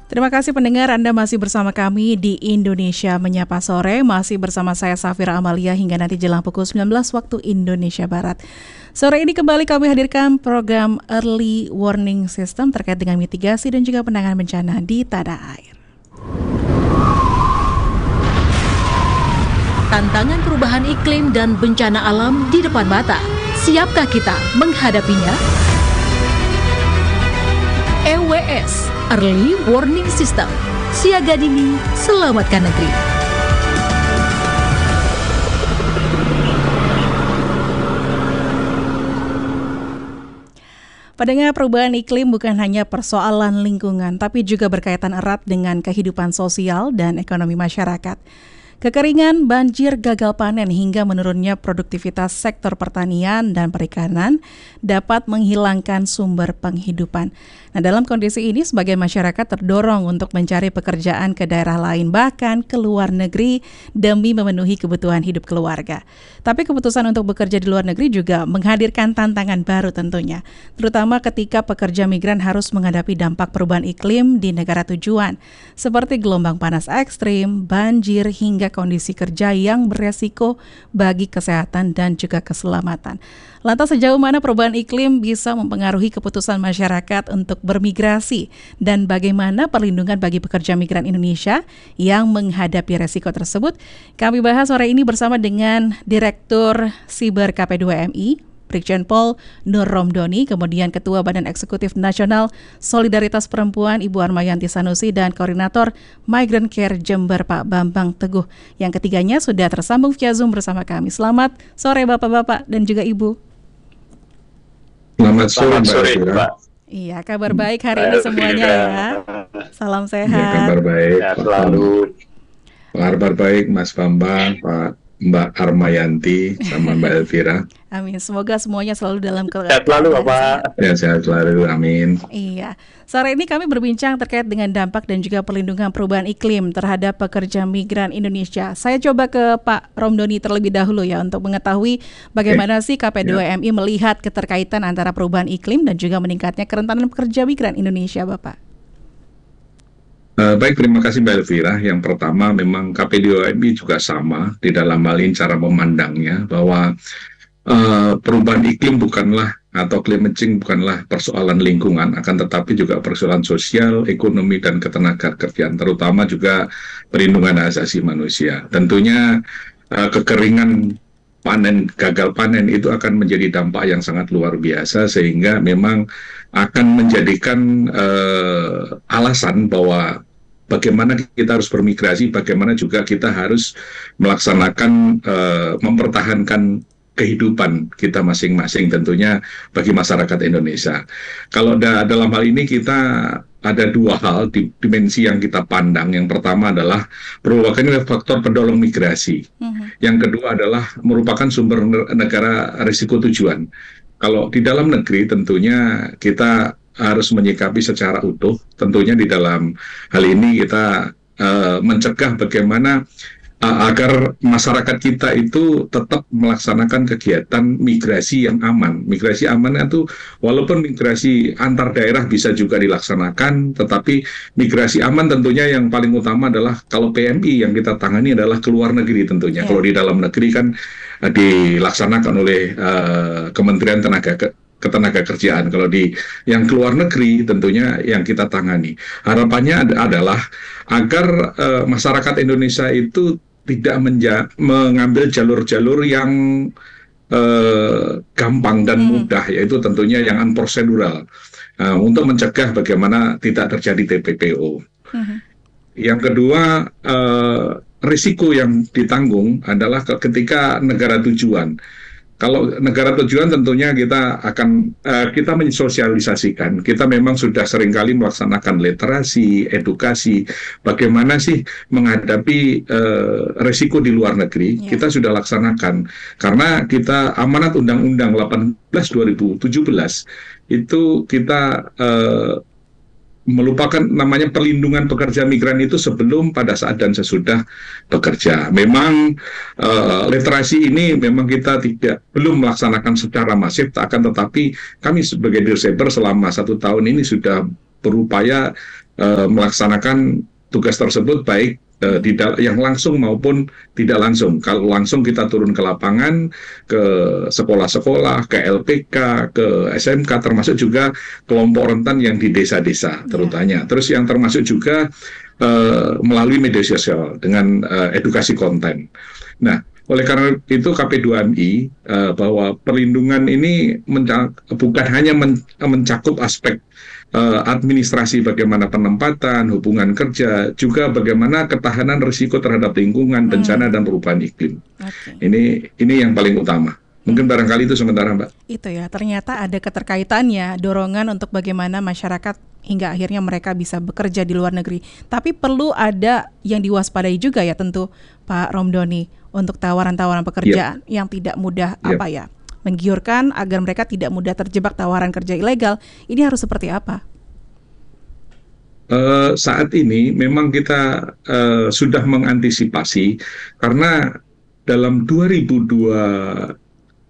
Terima kasih pendengar, Anda masih bersama kami di Indonesia Menyapa Sore. Masih bersama saya Safira Amalia hingga nanti jelang pukul 19 waktu Indonesia Barat. Sore ini kembali kami hadirkan program Early Warning System terkait dengan mitigasi dan juga penanganan bencana di tanah air. Tantangan perubahan iklim dan bencana alam di depan mata. Siapkah kita menghadapinya? EWS, Early Warning System. Siaga dini, selamatkan negeri. Pendengar, perubahan iklim bukan hanya persoalan lingkungan, tapi juga berkaitan erat dengan kehidupan sosial dan ekonomi masyarakat. Kekeringan, banjir, gagal panen hingga menurunnya produktivitas sektor pertanian dan perikanan dapat menghilangkan sumber penghidupan. Nah, dalam kondisi ini sebagian masyarakat terdorong untuk mencari pekerjaan ke daerah lain, bahkan ke luar negeri demi memenuhi kebutuhan hidup keluarga. Tapi keputusan untuk bekerja di luar negeri juga menghadirkan tantangan baru tentunya, terutama ketika pekerja migran harus menghadapi dampak perubahan iklim di negara tujuan, seperti gelombang panas ekstrim, banjir, hingga kondisi kerja yang beresiko bagi kesehatan dan juga keselamatan. Lantas sejauh mana perubahan iklim bisa mempengaruhi keputusan masyarakat untuk bermigrasi dan bagaimana perlindungan bagi pekerja migran Indonesia yang menghadapi resiko tersebut? Kami bahas sore ini bersama dengan Direktur Siber KP2MI, Brigjen Pol Nur Romdoni, kemudian Ketua Badan Eksekutif Nasional Solidaritas Perempuan Ibu Armayanti Sanusi, dan Koordinator Migrant Care Jember Pak Bambang Teguh. Yang ketiganya sudah tersambung via Zoom bersama kami. Selamat sore Bapak-Bapak dan juga Ibu. Selamat sore Pak. Iya, kabar baik hari ini semuanya ya. Salam sehat. Ya, kabar baik. Sehat selalu. Kabar baik Mas Bambang, Pak Mbak Armayanti, sama Mbak Elvira. Amin. Semoga semuanya selalu dalam Sehat selalu Bapak. Ya, sehat selalu. Amin. Iya. Sore ini kami berbincang terkait dengan dampak dan juga perlindungan perubahan iklim terhadap pekerja migran Indonesia. Saya coba ke Pak Romdoni terlebih dahulu ya untuk mengetahui bagaimana sih KP2MI melihat keterkaitan antara perubahan iklim dan juga meningkatnya kerentanan pekerja migran Indonesia, Bapak. Baik, terima kasih Mbak Elvira. Yang pertama, memang KP2MI juga sama di dalam hal ini cara memandangnya bahwa perubahan iklim bukanlah atau climate change bukanlah persoalan lingkungan, akan tetapi juga persoalan sosial, ekonomi, dan ketenagakerjaan, terutama juga perlindungan hak asasi manusia. Tentunya kekeringan panen, gagal panen itu akan menjadi dampak yang sangat luar biasa, sehingga memang akan menjadikan alasan bahwa bagaimana kita harus bermigrasi, bagaimana juga kita harus melaksanakan, mempertahankan kehidupan kita masing-masing tentunya bagi masyarakat Indonesia. Kalau dalam hal ini kita ada dua hal dimensi yang kita pandang. Yang pertama adalah merupakan faktor pendorong migrasi. Yang kedua adalah merupakan sumber negara risiko tujuan. Kalau di dalam negeri tentunya kita harus menyikapi secara utuh. Tentunya di dalam hal ini kita mencegah bagaimana agar masyarakat kita itu tetap melaksanakan kegiatan migrasi yang aman. Migrasi aman itu walaupun migrasi antar daerah bisa juga dilaksanakan, tetapi migrasi aman tentunya yang paling utama adalah kalau PMI yang kita tangani adalah ke luar negeri tentunya. Kalau di dalam negeri kan dilaksanakan oleh Kementerian Ketenagakerjaan. Kalau di yang keluar negeri tentunya yang kita tangani. Harapannya adalah agar masyarakat Indonesia itu tidak mengambil jalur-jalur yang gampang dan mudah, yaitu tentunya yang unprocedural, untuk mencegah bagaimana tidak terjadi TPPO. Yang kedua, risiko yang ditanggung adalah ketika negara tujuan. Kalau negara tujuan tentunya kita akan kita mensosialisasikan. Kita memang sudah seringkali melaksanakan literasi, edukasi, bagaimana sih menghadapi resiko di luar negeri. Kita sudah laksanakan karena kita amanat Undang-Undang 18 2017 itu kita melupakan namanya perlindungan pekerja migran itu sebelum, pada saat, dan sesudah bekerja. Memang literasi ini memang kita belum melaksanakan secara masif, akan tetapi kami sebagai Dirseber selama 1 tahun ini sudah berupaya melaksanakan tugas tersebut baik yang langsung maupun tidak langsung. Kalau langsung kita turun ke lapangan, ke sekolah-sekolah, ke LPK, ke SMK, termasuk juga kelompok rentan yang di desa-desa terutama. Terus yang termasuk juga melalui media sosial dengan edukasi konten. Nah, oleh karena itu KP2MI bahwa perlindungan ini bukan hanya mencakup aspek administrasi, bagaimana penempatan, hubungan kerja, juga bagaimana ketahanan risiko terhadap lingkungan, bencana dan perubahan iklim. Ini yang paling utama. Mungkin barangkali itu sementara, Mbak. Itu ya, ternyata ada keterkaitannya, dorongan untuk bagaimana masyarakat hingga akhirnya mereka bisa bekerja di luar negeri. Tapi perlu ada yang diwaspadai juga ya tentu, Pak Romdoni, untuk tawaran-tawaran pekerjaan yang tidak mudah menggiurkan agar mereka tidak mudah terjebak tawaran kerja ilegal. Ini harus seperti apa? Saat ini memang kita sudah mengantisipasi karena dalam 2026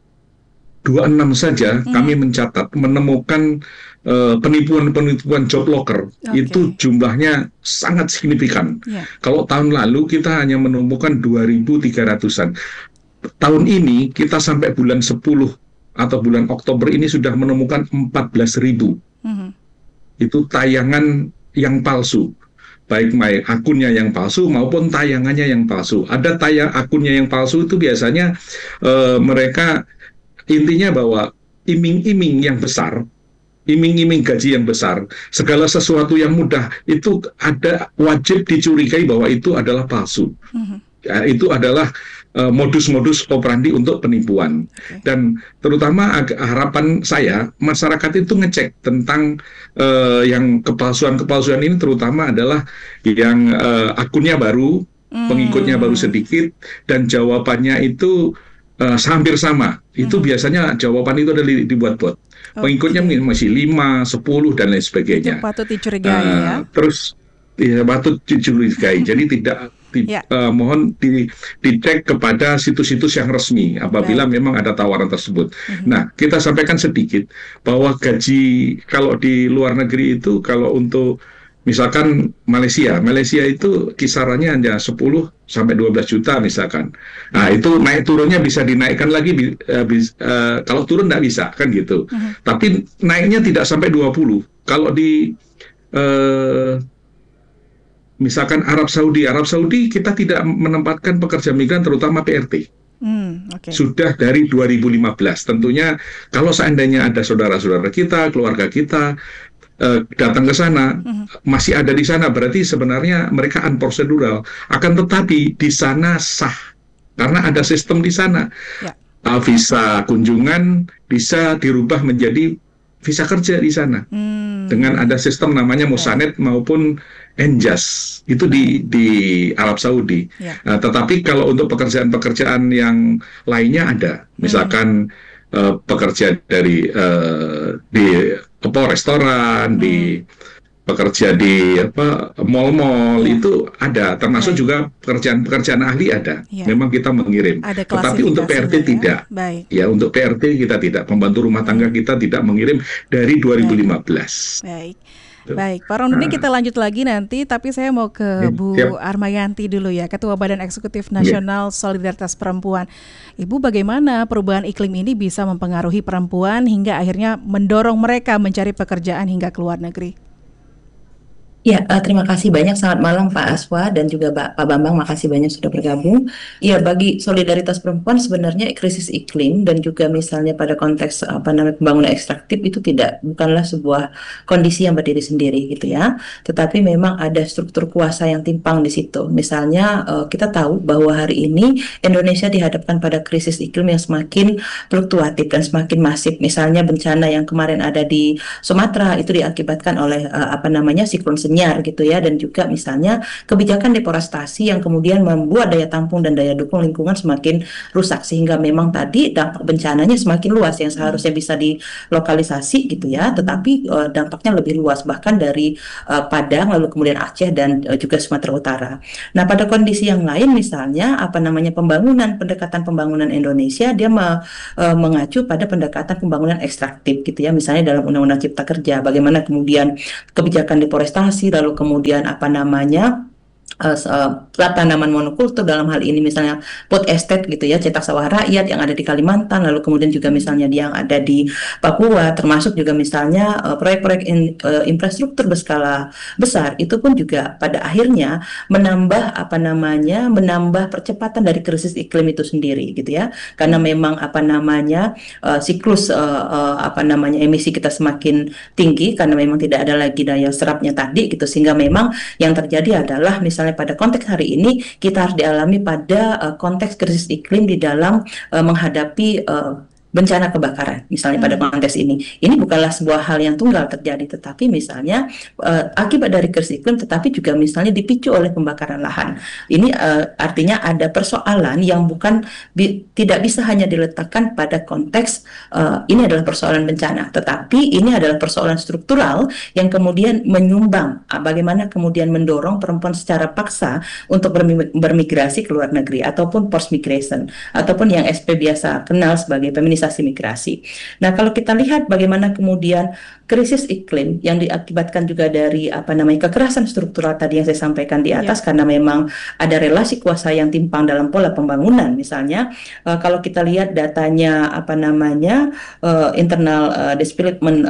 saja kami mencatat menemukan penipuan job locker itu jumlahnya sangat signifikan. Kalau tahun lalu kita hanya menemukan 2.300-an. Tahun ini kita sampai bulan 10 atau bulan Oktober ini sudah menemukan 14.000. Itu tayangan yang palsu. Baik akunnya yang palsu maupun tayangannya yang palsu. Ada akunnya yang palsu itu biasanya mereka intinya bahwa iming-iming yang besar, iming-iming gaji yang besar, segala sesuatu yang mudah itu ada wajib dicurigai bahwa itu adalah palsu. Itu adalah modus-modus operandi untuk penipuan. Dan terutama harapan saya masyarakat itu ngecek tentang yang kepalsuan-kepalsuan ini, terutama adalah yang akunnya baru, pengikutnya baru sedikit, dan jawabannya itu hampir sama. Itu biasanya jawaban itu ada dibuat bot. Pengikutnya masih 5, 10 dan lain sebagainya. Itu patut dicurigai ya. Terus patut dicurigai. Jadi mohon dicek kepada situs-situs yang resmi apabila memang ada tawaran tersebut. Nah, kita sampaikan sedikit bahwa gaji kalau di luar negeri itu, kalau untuk misalkan Malaysia itu kisarannya hanya 10 sampai 12 juta misalkan. Nah, itu naik turunnya bisa dinaikkan lagi, kalau turun nggak bisa kan gitu. Tapi naiknya tidak sampai 20. Kalau di misalkan Arab Saudi kita tidak menempatkan pekerja migran terutama PRT. Sudah dari 2015. Tentunya kalau seandainya ada saudara-saudara kita, keluarga kita datang ke sana, masih ada di sana, berarti sebenarnya mereka unprocedural. Akan tetapi di sana sah karena ada sistem di sana. Visa kunjungan bisa dirubah menjadi visa kerja di sana. Dengan ada sistem namanya Musanet maupun Enjas, itu di Arab Saudi. Tetapi kalau untuk pekerjaan-pekerjaan yang lainnya ada, misalkan pekerja dari di restoran, di pekerja di mall-mall itu ada, termasuk juga pekerjaan ahli ada. Memang kita mengirim. Tetapi untuk PRT tidak. Ya, untuk PRT kita tidak. Pembantu rumah tangga kita tidak mengirim dari 2015. Baik, Pak Romdoni, kita lanjut lagi nanti, tapi saya mau ke Bu Armayanti dulu ya, Ketua Badan Eksekutif Nasional Solidaritas Perempuan. Ibu, bagaimana perubahan iklim ini bisa mempengaruhi perempuan hingga akhirnya mendorong mereka mencari pekerjaan hingga ke luar negeri? Ya, terima kasih banyak. Selamat malam Pak Aswa dan juga Pak Bambang, makasih banyak sudah bergabung. Ya, bagi solidaritas perempuan sebenarnya krisis iklim dan juga misalnya pada konteks pembangunan ekstraktif itu bukanlah sebuah kondisi yang berdiri sendiri gitu ya. Tetapi memang ada struktur kuasa yang timpang di situ. Misalnya kita tahu bahwa hari ini Indonesia dihadapkan pada krisis iklim yang semakin fluktuatif dan semakin masif. Misalnya bencana yang kemarin ada di Sumatera itu diakibatkan oleh siklon senyar gitu ya, dan juga misalnya kebijakan deforestasi yang kemudian membuat daya tampung dan daya dukung lingkungan semakin rusak, sehingga memang tadi dampak bencananya semakin luas yang seharusnya bisa dilokalisasi gitu ya, tetapi dampaknya lebih luas bahkan dari Padang lalu kemudian Aceh dan juga Sumatera Utara. Nah, pada kondisi yang lain misalnya pendekatan pembangunan Indonesia dia mengacu pada pendekatan pembangunan ekstraktif gitu ya, misalnya dalam Undang-Undang Cipta Kerja bagaimana kemudian kebijakan deforestasi lalu kemudian tanaman monokultur dalam hal ini misalnya food estate gitu ya, cetak sawah rakyat yang ada di Kalimantan, lalu kemudian juga misalnya yang ada di Papua, termasuk juga misalnya proyek-proyek infrastruktur berskala besar, itu pun juga pada akhirnya menambah percepatan dari krisis iklim itu sendiri gitu ya, karena memang siklus emisi kita semakin tinggi karena memang tidak ada lagi daya serapnya tadi gitu, sehingga memang yang terjadi adalah misalnya pada konteks hari ini kita harus dialami pada konteks krisis iklim di dalam menghadapi bencana kebakaran misalnya pada konteks ini bukanlah sebuah hal yang tunggal terjadi, tetapi misalnya akibat dari krisis iklim tetapi juga misalnya dipicu oleh pembakaran lahan. Ini artinya ada persoalan yang tidak bisa hanya diletakkan pada konteks ini adalah persoalan bencana, tetapi ini adalah persoalan struktural yang kemudian menyumbang bagaimana kemudian mendorong perempuan secara paksa untuk bermigrasi ke luar negeri ataupun forced migration ataupun yang SP biasa kenal sebagai feminisasi migrasi. Nah, kalau kita lihat bagaimana kemudian krisis iklim yang diakibatkan juga dari kekerasan struktural tadi yang saya sampaikan di atas, karena memang ada relasi kuasa yang timpang dalam pola pembangunan. Misalnya kalau kita lihat datanya internal displacement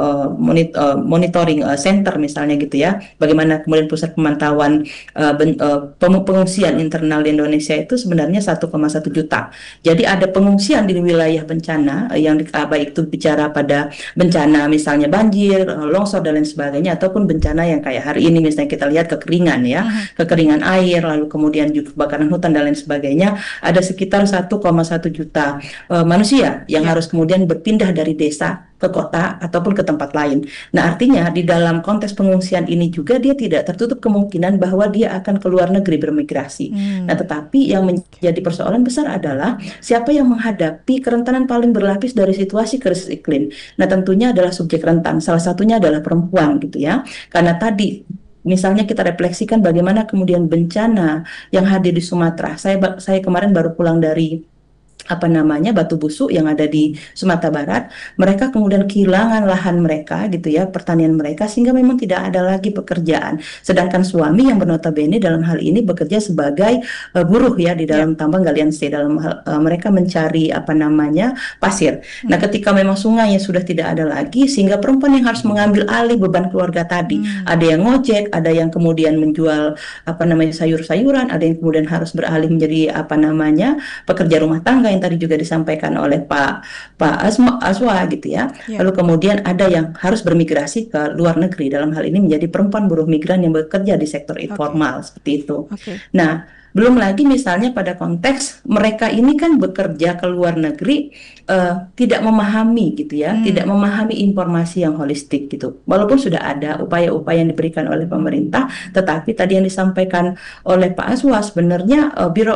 monitoring center misalnya gitu ya, bagaimana kemudian pusat pemantauan pengungsian internal di Indonesia itu sebenarnya 1,1 juta. Jadi ada pengungsian di wilayah bencana yang baik itu bicara pada bencana misalnya banjir, longsor dan lain sebagainya, ataupun bencana yang kayak hari ini misalnya kita lihat kekeringan ya, kekeringan air, lalu kemudian juga kebakaran hutan dan lain sebagainya, ada sekitar 1,1 juta manusia yang harus kemudian berpindah dari desa ke kota ataupun ke tempat lain. Nah, artinya di dalam konteks pengungsian ini juga dia tidak tertutup kemungkinan bahwa dia akan ke luar negeri bermigrasi. Nah, tetapi yang menjadi persoalan besar adalah siapa yang menghadapi kerentanan paling berlapis dari situasi krisis iklim. Nah, tentunya adalah subjek rentan. Salah satunya adalah perempuan gitu ya. Karena tadi misalnya kita refleksikan bagaimana kemudian bencana yang hadir di Sumatera. Saya kemarin baru pulang dari Batu Busuk yang ada di Sumatera Barat. Mereka kemudian kehilangan lahan mereka gitu ya, pertanian mereka, sehingga memang tidak ada lagi pekerjaan. Sedangkan suami yang bernotabene dalam hal ini bekerja sebagai buruh ya di dalam tambang galian C, dalam mereka mencari pasir. Nah, ketika memang sungainya sudah tidak ada lagi, sehingga perempuan yang harus mengambil alih beban keluarga tadi. Ada yang ngojek, ada yang kemudian menjual sayur-sayuran, ada yang kemudian harus beralih menjadi pekerja rumah tangga yang tadi juga disampaikan oleh Pak Aswa gitu ya. Lalu kemudian ada yang harus bermigrasi ke luar negeri, dalam hal ini menjadi perempuan buruh migran yang bekerja di sektor informal seperti itu. Nah, belum lagi misalnya pada konteks mereka ini kan bekerja ke luar negeri tidak memahami gitu ya, tidak memahami informasi yang holistik gitu. Walaupun sudah ada upaya-upaya yang diberikan oleh pemerintah, tetapi tadi yang disampaikan oleh Pak Aswa sebenarnya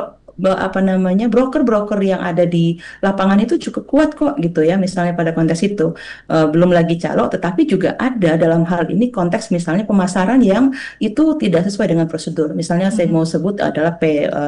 broker-broker yang ada di lapangan itu cukup kuat kok gitu ya, misalnya pada konteks itu belum lagi calo, tetapi juga ada dalam hal ini konteks misalnya pemasaran yang itu tidak sesuai dengan prosedur. Misalnya saya mau sebut adalah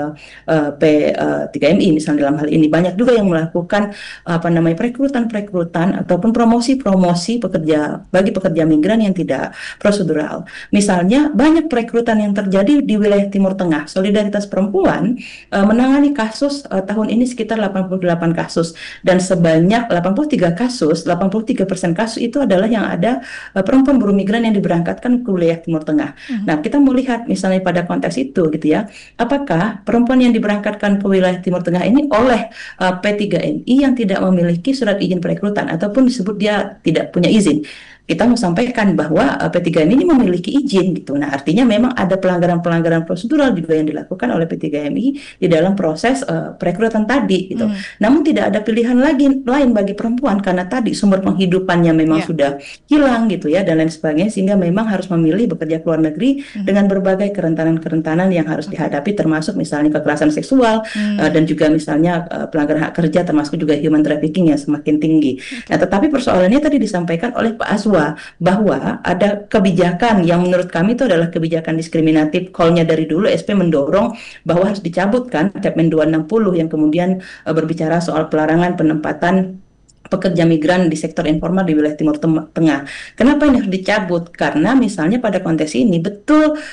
P3MI misalnya, dalam hal ini banyak juga yang melakukan perekrutan ataupun promosi bagi pekerja migran yang tidak prosedural. Misalnya banyak perekrutan yang terjadi di wilayah Timur Tengah. Solidaritas Perempuan menangani kasus tahun ini sekitar 88 kasus, dan sebanyak 83% kasus itu adalah yang ada perempuan buruh migran yang diberangkatkan ke wilayah Timur Tengah. Nah, kita mau lihat misalnya pada konteks itu gitu ya, apakah perempuan yang diberangkatkan ke wilayah Timur Tengah ini oleh P3MI yang tidak memiliki surat izin perekrutan ataupun disebut dia tidak punya izin. kita mau sampaikan bahwa P3MI ini memiliki izin gitu. Nah, artinya memang ada pelanggaran-pelanggaran prosedural juga yang dilakukan oleh P3MI di dalam proses perekrutan tadi gitu. Namun tidak ada pilihan lain bagi perempuan karena tadi sumber penghidupannya memang sudah hilang gitu ya dan lain sebagainya, sehingga memang harus memilih bekerja ke luar negeri dengan berbagai kerentanan-kerentanan yang harus dihadapi, termasuk misalnya kekerasan seksual dan juga misalnya pelanggaran hak kerja, termasuk juga human trafficking yang semakin tinggi. Nah, tetapi persoalannya tadi disampaikan oleh Pak Aswa bahwa ada kebijakan yang menurut kami itu adalah kebijakan diskriminatif. Call-nya dari dulu SP mendorong bahwa harus dicabutkan Kepmen 260 yang kemudian berbicara soal pelarangan penempatan pekerja migran di sektor informal di wilayah Timur Tengah. Kenapa ini harus dicabut? Karena misalnya pada konteks ini betul